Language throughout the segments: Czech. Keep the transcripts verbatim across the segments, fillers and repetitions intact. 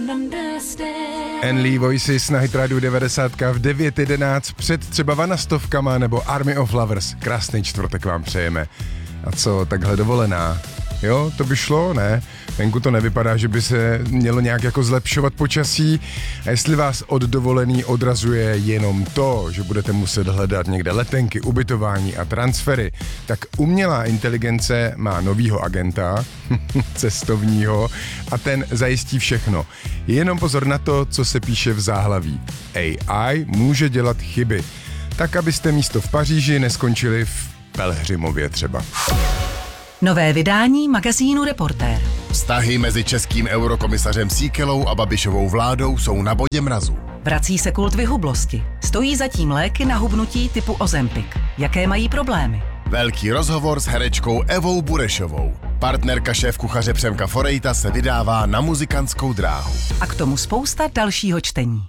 Anne Lee Voices na Hitradu devadesát v devět jedenáct před třeba Vanastovkama nebo Army of Lovers. Krásný čtvrtek vám přejeme. A co, takhle dovolená? Jo, to by šlo, ne? Venku to nevypadá, že by se mělo nějak jako zlepšovat počasí. A jestli vás od dovolený odrazuje jenom to, že budete muset hledat někde letenky, ubytování a transfery, tak umělá inteligence má novýho agenta, cestovního, a ten zajistí všechno. Jenom pozor na to, co se píše v záhlaví. A I může dělat chyby, tak abyste místo v Paříži neskončili v Pelhřimově třeba. Nové vydání magazínu Reportér. Vztahy mezi českým eurokomisařem Síkelou a Babišovou vládou jsou na bodě mrazu. Vrací se kult vyhublosti. Stojí zatím léky na hubnutí typu Ozempic. Jaké mají problémy? Velký rozhovor s herečkou Evou Burešovou. Partnerka šéfkuchaře Přemka Forejta se vydává na muzikantskou dráhu. A k tomu spousta dalšího čtení.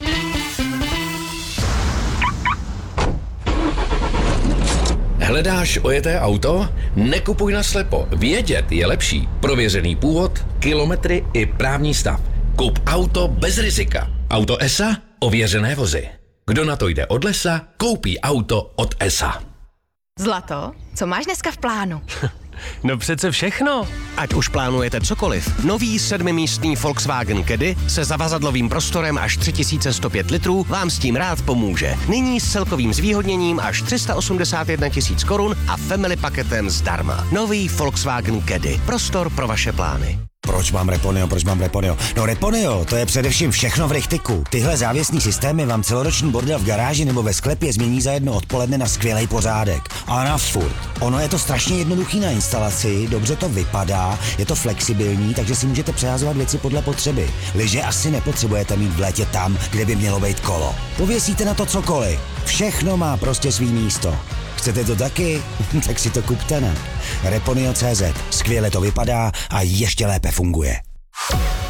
Hledáš ojeté auto? Nekupuj naslepo. Vědět je lepší. Prověřený původ, kilometry i právní stav. Kup auto bez rizika. Auto E S A? Ověřené vozy. Kdo na to jde od lesa, koupí auto od E S A. Zlato, co máš dneska v plánu? No přece všechno. Ať už plánujete cokoliv, nový sedmimístný Volkswagen Caddy se zavazadlovým prostorem až tři tisíce sto pět litrů vám s tím rád pomůže. Nyní s celkovým zvýhodněním až tři sta osmdesát jedna tisíc korun a family paketem zdarma. Nový Volkswagen Caddy. Prostor pro vaše plány. Proč mám Reponeo, proč mám Reponeo? No Reponeo, to je především všechno v rychtiku. Tyhle závěsní systémy vám celoroční bordel v garáži nebo ve sklepě změní za jedno odpoledne na skvělej pořádek. A na furt. Ono je to strašně jednoduchý na instalaci, dobře to vypadá, je to flexibilní, takže si můžete přehazovat věci podle potřeby. Lyže asi nepotřebujete mít v létě tam, kde by mělo být kolo. Pověsíte na to cokoliv. Všechno má prostě svý místo. Chcete to taky? Tak si to kupte na Reponeo tečka cé zet. Skvěle to vypadá a ještě lépe funguje.